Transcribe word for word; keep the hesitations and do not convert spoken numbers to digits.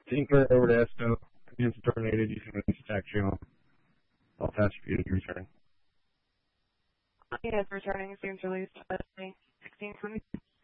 Tinker over to Esto. Against the Tornado, you can release attack channel. I'll pass you to return. He is returning. Seems released by sixteen twenty.